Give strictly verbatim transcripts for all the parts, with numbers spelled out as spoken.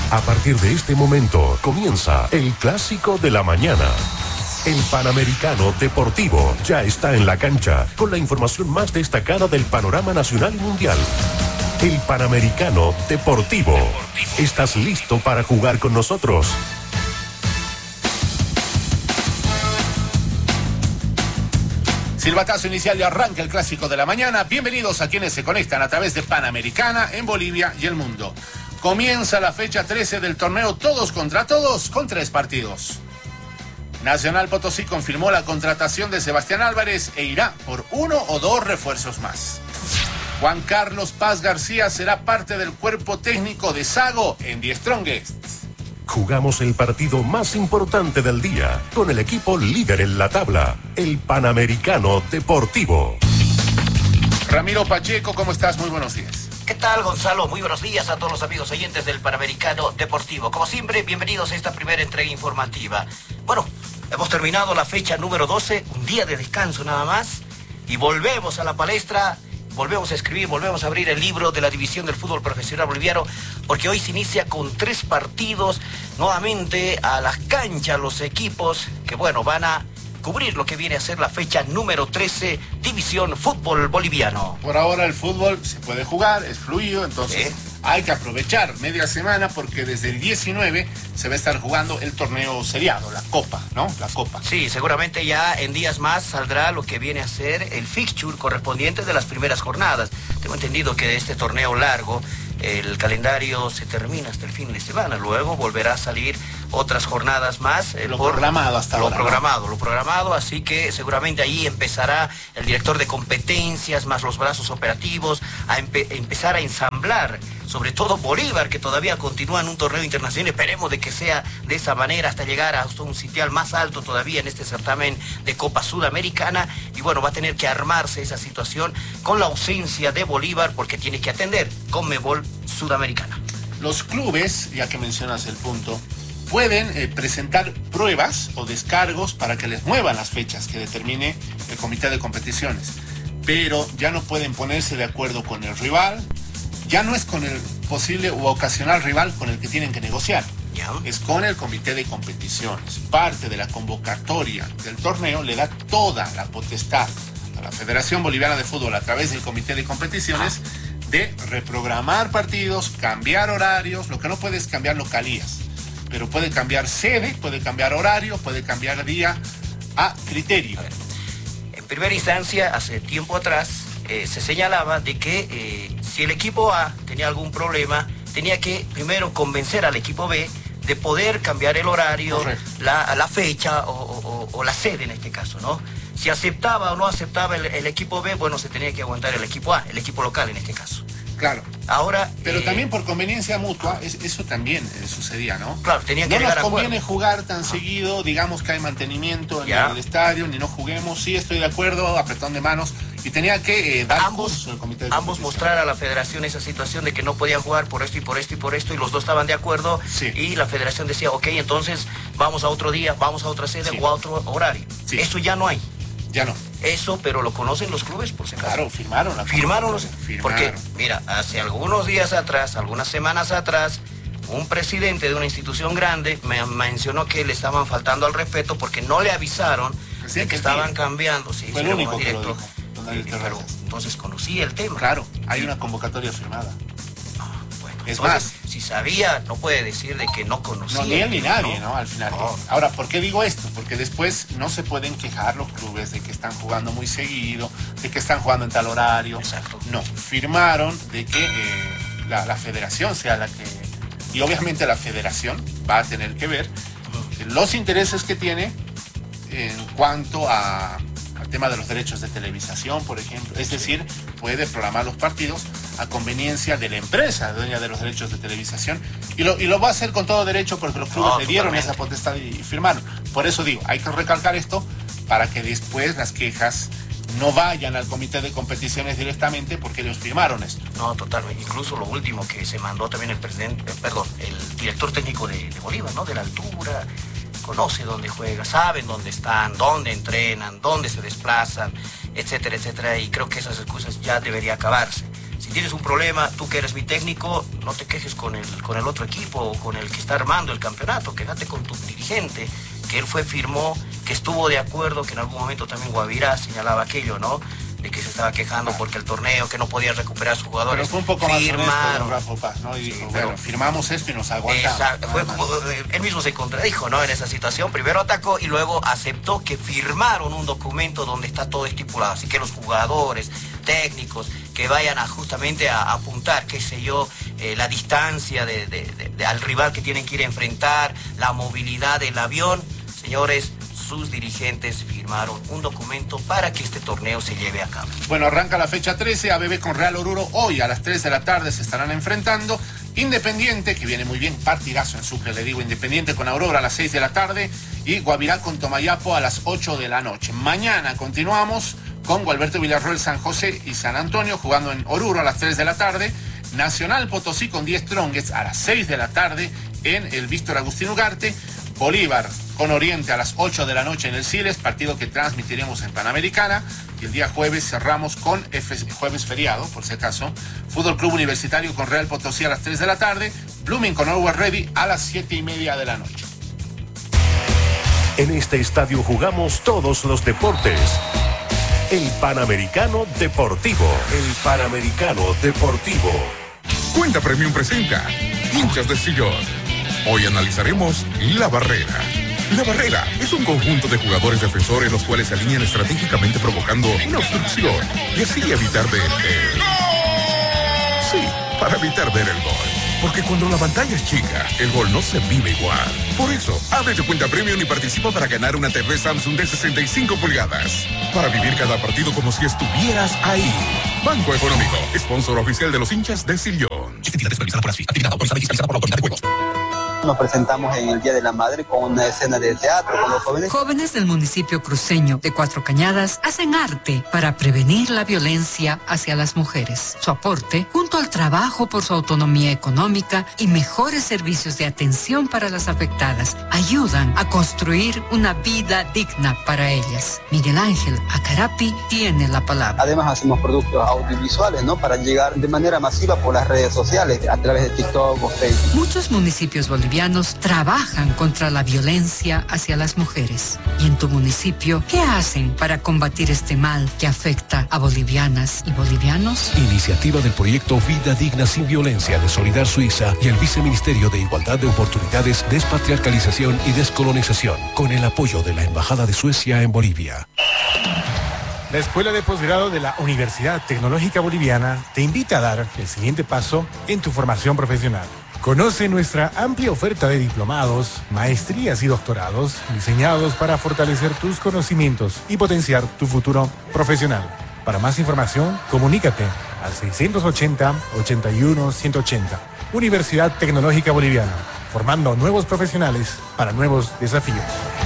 A partir de este momento comienza el clásico de la mañana. El Panamericano Deportivo ya está en la cancha con la información más destacada del panorama nacional y mundial. El Panamericano Deportivo. ¿Estás listo para jugar con nosotros? Silbatazo inicial y arranca el clásico de la mañana. Bienvenidos a quienes se conectan a través de Panamericana en Bolivia y el mundo. Comienza la fecha trece del torneo Todos contra Todos con tres partidos. Nacional Potosí confirmó la contratación de Sebastián Álvarez e irá por uno o dos refuerzos más. Juan Carlos Paz García será parte del cuerpo técnico de Sago en The Strongest. Jugamos el partido más importante del día con el equipo líder en la tabla, el Panamericano Deportivo. Ramiro Pacheco, ¿cómo estás? Muy buenos días. ¿Qué tal, Gonzalo? Muy buenos días a todos los amigos oyentes del Panamericano Deportivo. Como siempre, bienvenidos a esta primera entrega informativa. Bueno, hemos terminado la fecha número doce, un día de descanso nada más, y volvemos a la palestra, volvemos a escribir, volvemos a abrir el libro de la división del fútbol profesional boliviano, porque hoy se inicia con tres partidos, nuevamente a las canchas los equipos que, bueno, van a cubrir lo que viene a ser la fecha número trece, División Fútbol Boliviano. Por ahora el fútbol se puede jugar, es fluido, entonces ¿Sí? hay que aprovechar media semana porque desde el diecinueve se va a estar jugando el torneo seriado, la Copa, ¿no? La Copa. Sí, seguramente ya en días más saldrá lo que viene a ser el fixture correspondiente de las primeras jornadas. Tengo entendido que de este torneo largo el calendario se termina hasta el fin de semana, luego volverá a salir otras jornadas más. Eh, lo por programado hasta lo ahora. Lo programado, ¿no? Lo programado, así que seguramente ahí empezará el director de competencias, más los brazos operativos, a empe empezar a ensamblar, sobre todo Bolívar, que todavía continúa en un torneo internacional. Esperemos de que sea de esa manera hasta llegar hasta un sitial más alto todavía en este certamen de Copa Sudamericana. Y bueno, va a tener que armarse esa situación con la ausencia de Bolívar porque tiene que atender Conmebol Sudamericana. Los clubes, ya que mencionas el punto, pueden eh, presentar pruebas o descargos para que les muevan las fechas que determine el comité de competiciones. Pero ya no pueden ponerse de acuerdo con el rival. Ya no es con el posible u ocasional rival con el que tienen que negociar. ¿Ya? Es con el comité de competiciones. Parte de la convocatoria del torneo le da toda la potestad a la Federación Boliviana de Fútbol a través del comité de competiciones ah. de reprogramar partidos, cambiar horarios. Lo que no puede es cambiar localías, pero puede cambiar sede, puede cambiar horario, puede cambiar día a criterio. A ver, en primera instancia, hace tiempo atrás, eh, se señalaba de que eh, si el equipo A tenía algún problema, tenía que primero convencer al equipo B de poder cambiar el horario, la, la fecha o, o, o la sede en este caso, ¿no? Si aceptaba o no aceptaba el, el equipo B, bueno, se tenía que aguantar el equipo A, el equipo local en este caso. Claro. Ahora, pero eh, también por conveniencia mutua, es, eso también eh, sucedía, ¿no? Claro, tenía que no llegar nos a conviene acuerdo. jugar tan Ajá. seguido, digamos que hay mantenimiento en ya. el estadio, ni no juguemos, sí estoy de acuerdo, apretón de manos, y tenía que eh, dar ambos, el comité de ambos mostrar a la federación esa situación de que no podían jugar por esto y por esto y por esto, y los dos estaban de acuerdo, sí. y la federación decía, ok, entonces vamos a otro día, vamos a otra sede sí. o a otro horario. Sí. Eso ya no hay. Ya no. Eso, pero lo conocen los clubes, por si acaso. Claro, firmaron. La firmaron los... Firmaron. Porque, mira, hace algunos días atrás, algunas semanas atrás, un presidente de una institución grande me mencionó que le estaban faltando al respeto porque no le avisaron de que estaban cambiando. Sí, fue el único que lo dijo, eh, pero entonces conocí el tema. Claro, hay una convocatoria firmada. Es Entonces, más, si sabía, no puede decir de que no conocía. No, ni él ni nadie, ¿no? Al final. No. Ahora, ¿por qué digo esto? Porque después no se pueden quejar los clubes de que están jugando muy seguido, de que están jugando en tal horario. Exacto. No, firmaron de que eh, la, la federación sea la que... Y obviamente la federación va a tener que ver uh-huh. los intereses que tiene en cuanto a... al tema de los derechos de televisación, por ejemplo. Es decir, puede programar los partidos a conveniencia de la empresa dueña de los derechos de televisación y lo, y lo va a hacer con todo derecho porque los clubes no, le dieron totalmente. esa potestad y, y firmaron. Por eso digo, hay que recalcar esto para que después las quejas no vayan al comité de competiciones directamente porque ellos firmaron esto. No, totalmente. Incluso lo último que se mandó también el presidente, eh, perdón, el director técnico de, de Bolívar, ¿no? De la altura, conoce dónde juega, saben dónde están, dónde entrenan, dónde se desplazan, etcétera, etcétera. Y creo que esas excusas ya deberían acabarse. Si tienes un problema, tú que eres mi técnico, no te quejes con el, con el otro equipo o con el que está armando el campeonato, quéjate con tu dirigente, que él fue, firmó, que estuvo de acuerdo, que en algún momento también Guavirá señalaba aquello, ¿no? De que se estaba quejando porque el torneo, que no podía recuperar a sus jugadores. Pero fue un poco más firmaron. honesto, Rafa Paz, ¿no? Y dijo, Sí, bueno, pero, firmamos esto y nos aguantamos. Exacto, fue como, él mismo se contradijo, ¿no? En esa situación, primero atacó y luego aceptó que firmaron un documento donde está todo estipulado, así que los jugadores, técnicos, que vayan a justamente a, a apuntar, qué sé yo, eh, la distancia de, de, de, de, al rival que tienen que ir a enfrentar, la movilidad del avión, señores, sus dirigentes firmaron un documento para que este torneo se lleve a cabo. Bueno, arranca la fecha trece, A B B con Real Oruro. Hoy a las tres de la tarde se estarán enfrentando. Independiente, que viene muy bien, partidazo en Sucre, le digo, Independiente con Aurora a las seis de la tarde y Guavirá con Tomayapo a las ocho de la noche. Mañana continuamos con Gualberto Villarroel, San José y San Antonio jugando en Oruro a las tres de la tarde. Nacional Potosí con diez Strongets a las seis de la tarde en el Víctor Agustín Ugarte. Bolívar con Oriente a las ocho de la noche en el Siles, partido que transmitiremos en Panamericana. Y el día jueves cerramos con F jueves feriado, por si acaso. Fútbol Club Universitario con Real Potosí a las tres de la tarde. Blooming con Always Ready a las siete y media de la noche. En este estadio jugamos todos los deportes. El Panamericano Deportivo. El Panamericano Deportivo. Cuenta Premium presenta Hinchas de Sillón. Hoy analizaremos La Barrera. La Barrera es un conjunto de jugadores defensores los cuales se alinean estratégicamente provocando una obstrucción y así evitar ver el... Sí, para evitar ver el gol. Porque cuando la pantalla es chica, el gol no se vive igual. Por eso, abre tu cuenta Premium y participa para ganar una T V Samsung de sesenta y cinco pulgadas. Para vivir cada partido como si estuvieras ahí. Banco Económico, sponsor oficial de los hinchas de Sillón. Esta entidad es supervisada por ASFI, actividad autorizada y fiscalizada por la Autoridad de Juegos. Nos presentamos en el Día de la Madre con una escena de teatro con los jóvenes. Jóvenes del municipio cruceño de Cuatro Cañadas hacen arte para prevenir la violencia hacia las mujeres. Su aporte, junto al trabajo por su autonomía económica y mejores servicios de atención para las afectadas, ayudan a construir una vida digna para ellas. Miguel Ángel Acarapi tiene la palabra. Además hacemos productos audiovisuales, ¿no? Para llegar de manera masiva por las redes sociales, a través de TikTok o Facebook. Muchos municipios bolivianos trabajan contra la violencia hacia las mujeres. ¿Y en tu municipio qué hacen para combatir este mal que afecta a bolivianas y bolivianos? Iniciativa del proyecto Vida Digna Sin Violencia de Solidar Suiza y el Viceministerio de Igualdad de Oportunidades, Despatriarcalización y Descolonización, con el apoyo de la Embajada de Suecia en Bolivia. La Escuela de Posgrado de la Universidad Tecnológica Boliviana te invita a dar el siguiente paso en tu formación profesional. Conoce nuestra amplia oferta de diplomados, maestrías y doctorados diseñados para fortalecer tus conocimientos y potenciar tu futuro profesional. Para más información, comunícate al seiscientos ochenta, ochenta y uno, ciento ochenta. Universidad Tecnológica Boliviana, formando nuevos profesionales para nuevos desafíos.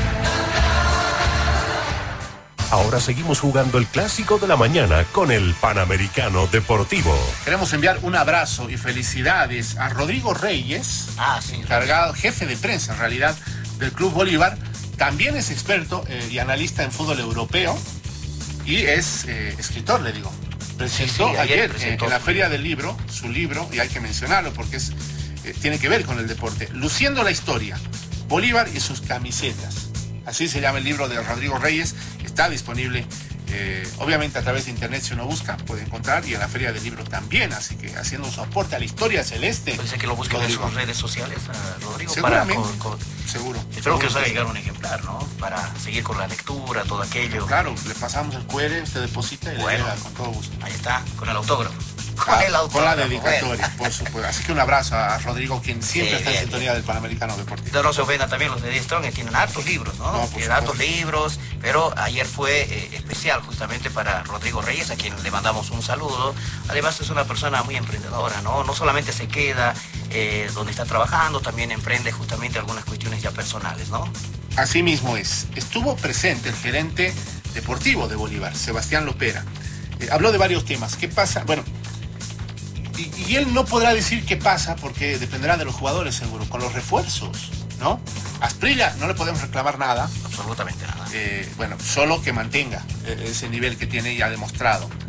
Ahora seguimos jugando el clásico de la mañana con el Panamericano Deportivo. Queremos enviar un abrazo y felicidades a Rodrigo Reyes, ah, sí, encargado, jefe de prensa en realidad del Club Bolívar. También es experto eh, y analista en fútbol europeo y es eh, escritor, le digo. Presentó sí, sí, ayer, ayer presentó eh, en la Feria del Libro, su libro, y hay que mencionarlo porque es, eh, tiene que ver con el deporte. Luciendo la historia, Bolívar y sus camisetas. Así se llama el libro de Rodrigo Reyes. Está disponible, eh, obviamente a través de internet, si uno busca, puede encontrar, y en la Feria del Libro también, así que haciendo su aporte a la historia celeste. Puede ser que lo busquen en sus redes sociales, a Rodrigo. Seguramente, para, con, con, seguro. Espero seguro que os haga llegar un ejemplar, ¿no? Para seguir con la lectura, todo aquello. Claro, le pasamos el Q R, usted deposita y bueno, le llega con todo gusto. Ahí está, con el autógrafo. Con, ah, el con la dedicatoria, bueno. Por supuesto. Así que un abrazo a Rodrigo, quien siempre sí, está bien, en sintonía bien. Del Panamericano Deportivo. No se ofenda también los de diez Strong, que tienen hartos libros, ¿no? no tienen hartos libros, pero ayer fue eh, especial justamente para Rodrigo Reyes, a quien le mandamos un saludo. Además es una persona muy emprendedora, ¿no? No solamente se queda eh, donde está trabajando, también emprende justamente algunas cuestiones ya personales, ¿no? Así mismo es. Estuvo presente el gerente deportivo de Bolívar, Sebastián Lopera. Eh, habló de varios temas. ¿Qué pasa? Bueno... Y, y él no podrá decir qué pasa porque dependerá de los jugadores seguro, con los refuerzos, ¿no? A Asprilla no le podemos reclamar nada. Absolutamente nada. Eh, bueno, solo que mantenga ese nivel que tiene ya demostrado.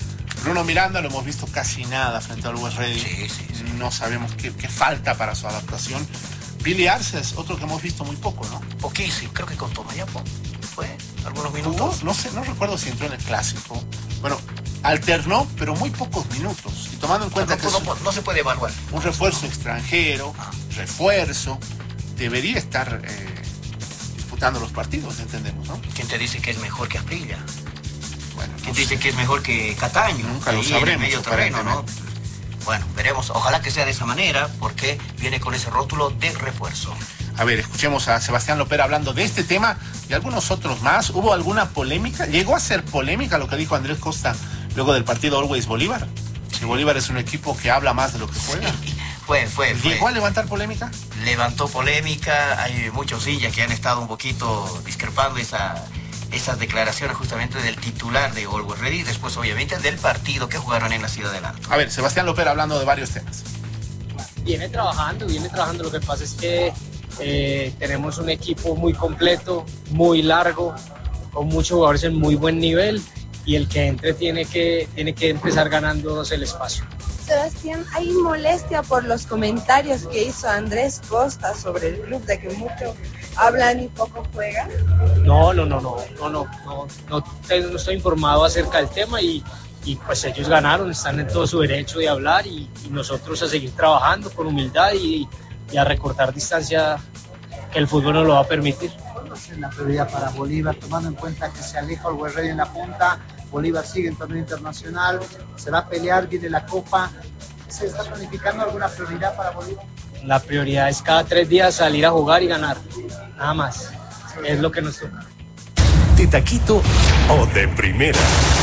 Bruno Miranda lo hemos visto casi nada frente al Always Ready. Sí, sí, sí. No sabemos qué, qué falta para su adaptación. Billy Arce es otro que hemos visto muy poco, ¿no? Poquísimo, creo que con Tomayapo fue algunos minutos. No, no sé, no recuerdo si entró en el clásico. Bueno, alternó, pero muy pocos minutos. Y tomando en cuenta no, que no, es un, no se puede evaluar. un refuerzo extranjero, ah. refuerzo, debería estar eh, disputando los partidos, entendemos, ¿no? ¿Quién te dice que es mejor que Asprilla? Bueno, ¿Quién no te dice sé. que es mejor que Cataño? Nunca ahí lo sabremos. En el medio terreno, ¿no? Bueno, veremos. Ojalá que sea de esa manera, porque viene con ese rótulo de refuerzo. A ver, escuchemos a Sebastián Lopera hablando de este tema y algunos otros más. ¿Hubo alguna polémica? ¿Llegó a ser polémica lo que dijo Andrés Costa luego del partido Always Bolívar? Si Bolívar es un equipo que habla más de lo que juega. Sí, fue, fue, fue. ¿Llegó a levantar polémica? Levantó polémica. Hay muchos hinchas que han estado un poquito discrepando esa, esas declaraciones justamente del titular de Always Ready, después obviamente del partido que jugaron en la Ciudad del Alto. A ver, Sebastián Lopera hablando de varios temas. Viene trabajando, viene trabajando. Lo que pasa es que Eh, tenemos un equipo muy completo, muy largo, con muchos jugadores en muy buen nivel y el que entre tiene que, tiene que empezar ganándonos el espacio. Sebastián, ¿hay molestia por los comentarios que hizo Andrés Costa sobre el club de que mucho hablan y poco juegan? No, no, no, no, no, no, no, no, no estoy informado acerca del tema y, y pues ellos ganaron, están en todo su derecho de hablar y, y nosotros a seguir trabajando con humildad y y a recortar distancia que el fútbol nos lo va a permitir. ¿Cuál va a ser la prioridad para Bolívar, tomando en cuenta que se aleja el Always Ready en la punta? Bolívar sigue en torneo internacional, se va a pelear, viene la Copa. ¿Se está planificando alguna prioridad para Bolívar? La prioridad es cada tres días salir a jugar y ganar, nada más. Es lo que nos toca. De taquito o de primera.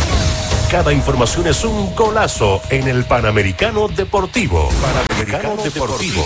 Cada información es un golazo en el Panamericano Deportivo. Panamericano Deportivo.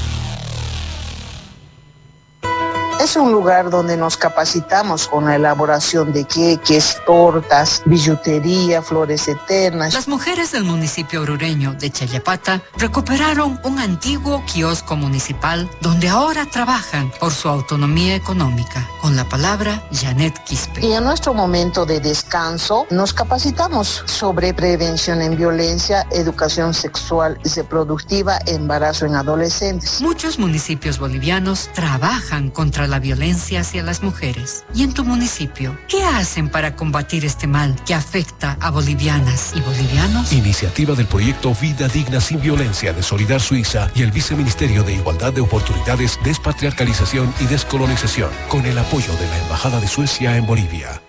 Es un lugar donde nos capacitamos con la elaboración de queques, tortas, billutería, flores eternas. Las mujeres del municipio orureño de Chayapata recuperaron un antiguo kiosco municipal donde ahora trabajan por su autonomía económica. Con la palabra Janet Quispe. Y en nuestro momento de descanso nos capacitamos sobre prevención en violencia, educación sexual y reproductiva, embarazo en adolescentes. Muchos municipios bolivianos trabajan contra la violencia hacia las mujeres. ¿Y en tu municipio qué hacen para combatir este mal que afecta a bolivianas y bolivianos? Iniciativa del proyecto Vida Digna Sin Violencia de Solidar Suiza y el Viceministerio de Igualdad de Oportunidades, Despatriarcalización y Descolonización, con el apoyo de la Embajada de Suecia en Bolivia.